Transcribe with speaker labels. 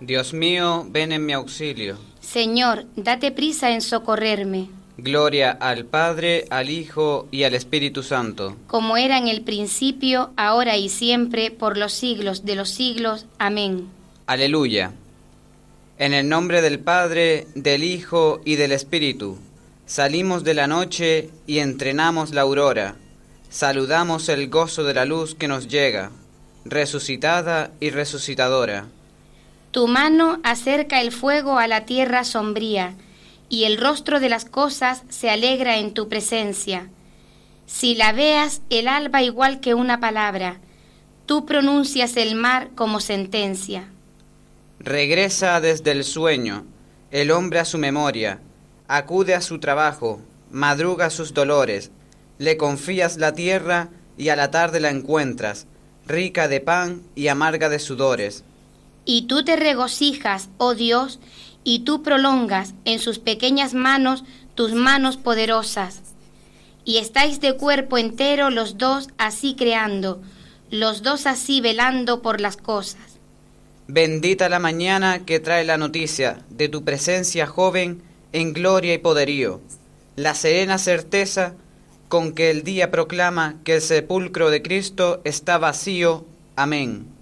Speaker 1: Dios mío, ven en mi auxilio.
Speaker 2: Señor, date prisa en socorrerme.
Speaker 1: Gloria al Padre, al Hijo y al Espíritu Santo.
Speaker 2: Como era en el principio, ahora y siempre, por los siglos de los siglos. Amén.
Speaker 1: Aleluya. En el nombre del Padre, del Hijo y del Espíritu, salimos de la noche y entrenamos la aurora. Saludamos el gozo de la luz que nos llega, resucitada y resucitadora.
Speaker 2: Tu mano acerca el fuego a la tierra sombría, y el rostro de las cosas se alegra en tu presencia. Si la veas el alba igual que una palabra, tú pronuncias el mar como sentencia.
Speaker 1: Regresa desde el sueño, el hombre a su memoria, acude a su trabajo, madruga sus dolores, le confías la tierra y a la tarde la encuentras, rica de pan y amarga de sudores.
Speaker 2: Y tú te regocijas, oh Dios, y tú prolongas en sus pequeñas manos tus manos poderosas. Y estáis de cuerpo entero los dos así creando, los dos así velando por las cosas.
Speaker 1: Bendita la mañana que trae la noticia de tu presencia joven en gloria y poderío, la serena certeza con que el día proclama que el sepulcro de Cristo está vacío. Amén.